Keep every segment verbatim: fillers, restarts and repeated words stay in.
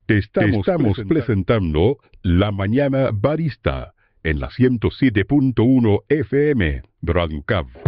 Te estamos, Te estamos presentando La Mañana Barista en la ciento siete punto uno F M, Radio C A V.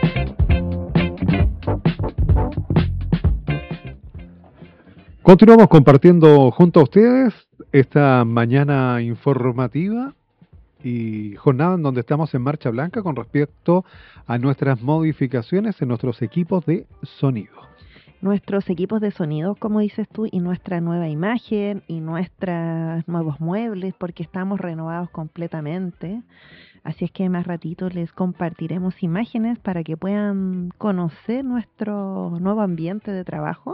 Continuamos compartiendo junto a ustedes esta mañana informativa y jornada en donde estamos en marcha blanca con respecto a nuestras modificaciones en nuestros equipos de sonido. Nuestros equipos de sonido, como dices tú, y nuestra nueva imagen y nuestros nuevos muebles, porque estamos renovados completamente. Así es que más ratito les compartiremos imágenes para que puedan conocer nuestro nuevo ambiente de trabajo.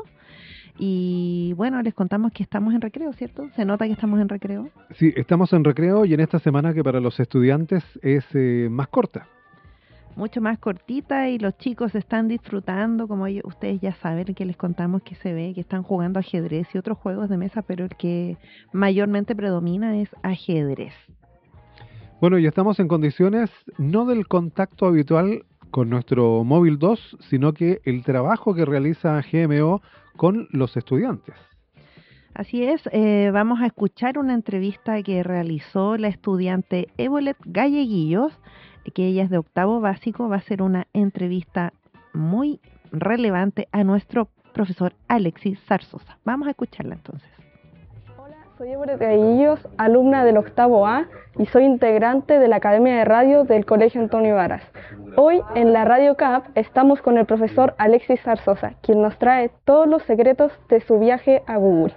Y bueno, les contamos que estamos en recreo, ¿cierto? ¿Se nota que estamos en recreo? Sí, estamos en recreo y en esta semana que para los estudiantes es eh, más corta. Mucho más cortita y los chicos están disfrutando, como ellos, ustedes ya saben que les contamos que se ve, que están jugando ajedrez y otros juegos de mesa, pero el que mayormente predomina es ajedrez. Bueno, y estamos en condiciones no del contacto habitual con nuestro móvil dos, sino que el trabajo que realiza G M O con los estudiantes. Así es, eh, vamos a escuchar una entrevista que realizó la estudiante Evolet Galleguillos, que ella es de octavo básico. Va a ser una entrevista muy relevante a nuestro profesor Alexis Zarzosa. Vamos a escucharla entonces. Hola, soy Evolet Galleguillos, alumna del octavo A y soy integrante de la Academia de Radio del Colegio Antonio Varas. Hoy en la Radio C A V estamos con el profesor Alexis Zarzosa, quien nos trae todos los secretos de su viaje a Google.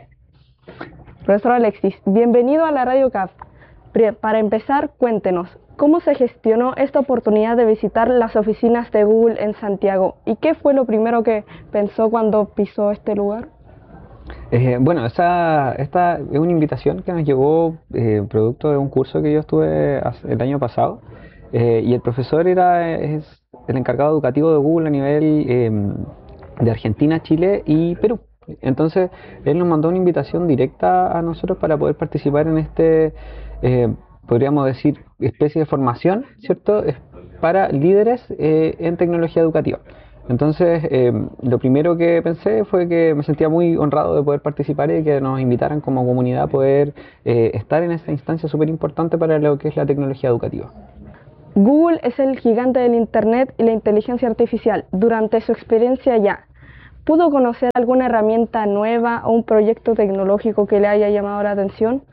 Profesor Alexis, bienvenido a la Radio C A V. Para empezar, cuéntenos, ¿cómo se gestionó esta oportunidad de visitar las oficinas de Google en Santiago? ¿Y qué fue lo primero que pensó cuando pisó este lugar? Eh, bueno, esa, esta es una invitación que nos llegó eh, producto de un curso que yo estuve el año pasado. Eh, y el profesor era es el encargado educativo de Google a nivel eh, de Argentina, Chile y Perú. Entonces, él nos mandó una invitación directa a nosotros para poder participar en este, eh, podríamos decir, especie de formación, ¿cierto?, para líderes eh, en tecnología educativa. Entonces, eh, lo primero que pensé fue que me sentía muy honrado de poder participar y que nos invitaran como comunidad a poder eh, estar en esta instancia súper importante para lo que es la tecnología educativa. Google es el gigante del Internet y la inteligencia artificial. Durante su experiencia allá, ¿pudo conocer alguna herramienta nueva o un proyecto tecnológico que le haya llamado la atención?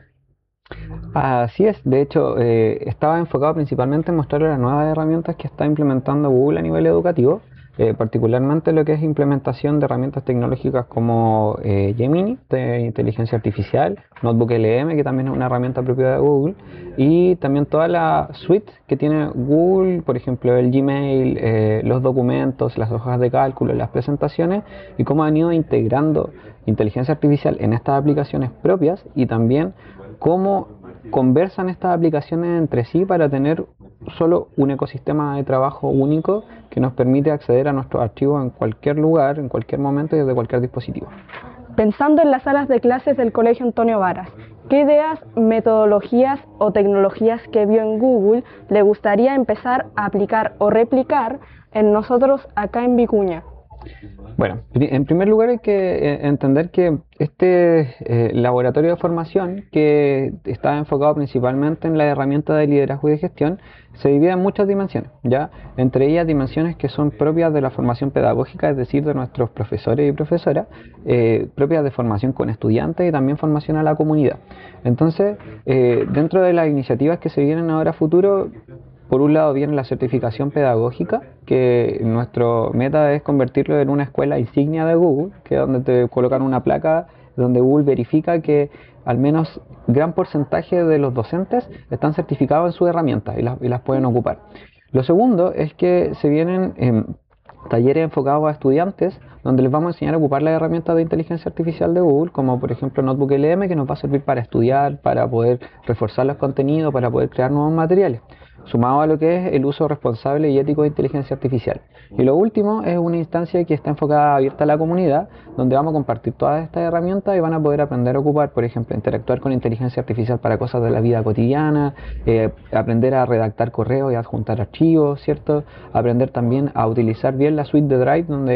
Así es, de hecho, eh, estaba enfocado principalmente en mostrarle las nuevas herramientas que está implementando Google a nivel educativo, eh, particularmente lo que es implementación de herramientas tecnológicas como eh, Gemini, de inteligencia artificial, Notebook L M, que también es una herramienta propia de Google, y también toda la suite que tiene Google, por ejemplo, el Gmail, eh, los documentos, las hojas de cálculo, las presentaciones, y cómo han ido integrando inteligencia artificial en estas aplicaciones propias y también cómo conversan estas aplicaciones entre sí para tener solo un ecosistema de trabajo único que nos permite acceder a nuestros archivos en cualquier lugar, en cualquier momento y desde cualquier dispositivo. Pensando en las salas de clases del Colegio Antonio Varas, ¿qué ideas, metodologías o tecnologías que vio en Google le gustaría empezar a aplicar o replicar en nosotros acá en Vicuña? Bueno, en primer lugar hay que entender que este eh, laboratorio de formación, que está enfocado principalmente en la herramienta de liderazgo y de gestión, se divide en muchas dimensiones, ¿ya? Entre ellas dimensiones que son propias de la formación pedagógica, es decir, de nuestros profesores y profesoras, eh, propias de formación con estudiantes y también formación a la comunidad. Entonces, eh, dentro de las iniciativas que se vienen ahora a futuro, por un lado viene la certificación pedagógica, que nuestro meta es convertirlo en una escuela insignia de Google, que es donde te colocan una placa donde Google verifica que al menos gran porcentaje de los docentes están certificados en sus herramientas y las, y las pueden ocupar. Lo segundo es que se vienen eh, talleres enfocados a estudiantes donde les vamos a enseñar a ocupar las herramientas de inteligencia artificial de Google, como por ejemplo Notebook L M, que nos va a servir para estudiar, para poder reforzar los contenidos, para poder crear nuevos materiales, sumado a lo que es el uso responsable y ético de inteligencia artificial. Y lo último es una instancia que está enfocada abierta a la comunidad, donde vamos a compartir todas estas herramientas y van a poder aprender a ocupar, por ejemplo, interactuar con inteligencia artificial para cosas de la vida cotidiana, eh, aprender a redactar correos y adjuntar archivos, ¿cierto? Aprender también a utilizar bien la suite de Drive, donde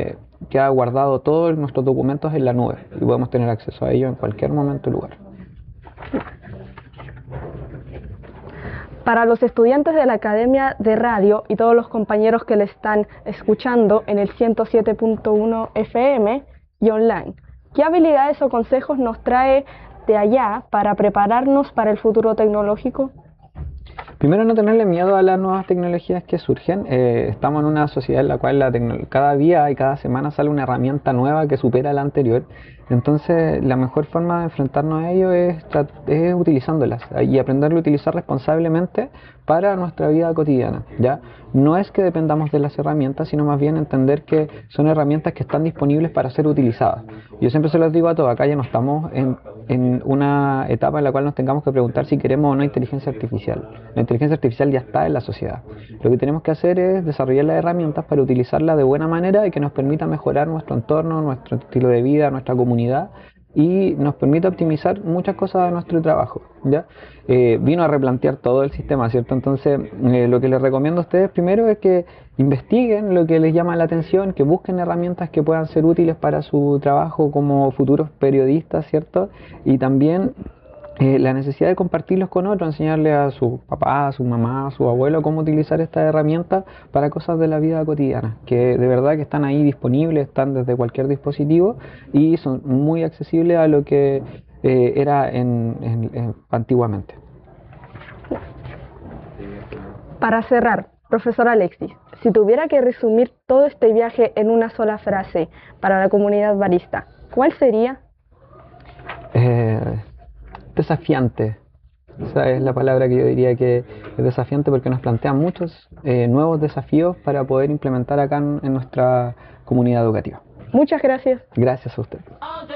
queda guardado todos nuestros documentos en la nube y podemos tener acceso a ellos en cualquier momento y lugar. Para los estudiantes de la Academia de Radio y todos los compañeros que le están escuchando en el ciento siete punto uno F M y online, ¿qué habilidades o consejos nos trae de allá para prepararnos para el futuro tecnológico? Primero, no tenerle miedo a las nuevas tecnologías que surgen. Eh, estamos en una sociedad en la cual la cada día y cada semana sale una herramienta nueva que supera la anterior. Entonces, la mejor forma de enfrentarnos a ello es, es utilizándolas y aprenderlo a utilizar responsablemente para nuestra vida cotidiana, ¿ya? No es que dependamos de las herramientas, sino más bien entender que son herramientas que están disponibles para ser utilizadas. Yo siempre se los digo a todos, acá ya no estamos en, en una etapa en la cual nos tengamos que preguntar si queremos o no inteligencia artificial. La inteligencia artificial ya está en la sociedad. Lo que tenemos que hacer es desarrollar las herramientas para utilizarla de buena manera y que nos permita mejorar nuestro entorno, nuestro estilo de vida, nuestra comunidad, y nos permite optimizar muchas cosas de nuestro trabajo, ¿ya? Eh, vino a replantear todo el sistema, ¿cierto? Entonces, eh, lo que les recomiendo a ustedes primero es que investiguen lo que les llama la atención, que busquen herramientas que puedan ser útiles para su trabajo como futuros periodistas, ¿cierto? Y también Eh, la necesidad de compartirlos con otros, enseñarle a su papá, a su mamá, a su abuelo cómo utilizar estas herramientas para cosas de la vida cotidiana, que de verdad que están ahí disponibles, están desde cualquier dispositivo y son muy accesibles a lo que eh, era en, en, en, antiguamente. Para cerrar, profesor Alexis, si tuviera que resumir todo este viaje en una sola frase para la comunidad barista, ¿cuál sería? Eh... Desafiante. Esa es la palabra que yo diría que es desafiante, porque nos plantea muchos eh, nuevos desafíos para poder implementar acá en, en nuestra comunidad educativa. Muchas gracias. Gracias a usted.